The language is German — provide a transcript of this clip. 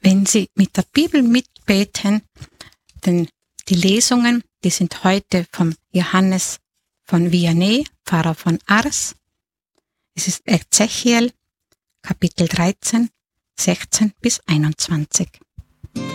wenn Sie mit der Bibel mitbeten, denn die Lesungen, die sind heute vom Johannes von Vianney, Pfarrer von Ars. Es ist Ezechiel, Kapitel 13, 16 bis 21.